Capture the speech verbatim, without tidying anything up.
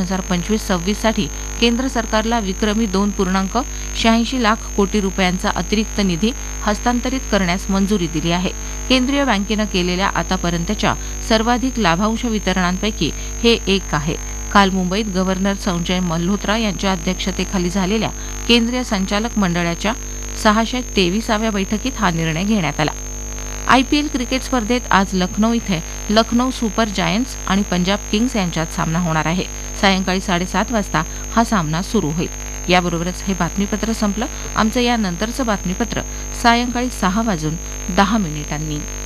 हजार पंचवीस सव्वीस साठी केंद्र सरकारला विक्रमी दोन पूर्णांक शहाऐंशी लाख कोटी रुपयांचा अतिरिक्त निधी हस्तांतरित करण्यास मंजुरी दिली आहे. केंद्रीय बँकेनं केलेल्या आतापर्यंतच्या सर्वाधिक लाभांश वितरणांपैकी हे एक आहे. काल मुंबईत गव्हर्नर संजय मल्होत्रा यांच्या अध्यक्षतेखाली झालेल्या केंद्रीय संचालक मंडळाच्या सहाशे तेविसाव्या बैठकीत हा निर्णय घेण्यात आला. आयपीएल क्रिकेट स्पर्धेत आज लखनौ इथे लखनौ सुपर जायंट्स आणि पंजाब किंग्स यांच्यात सामना होणार आहे. सायंकाळी साडेसात वाजता हा सामना सुरू होईल. याबरोबरच हे बातमीपत्र संपलं. आमचं यानंतरचं बातमीपत्र सायंकाळी सहा वाजून दहा मिनिटांनी.